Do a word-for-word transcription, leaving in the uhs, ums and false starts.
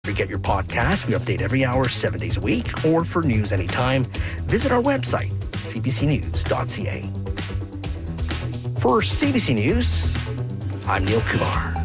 To get your podcast, we update every hour, seven days a week, or for news anytime, visit our website, c b c news dot c a. For C B C News, I'm Neil Kumar.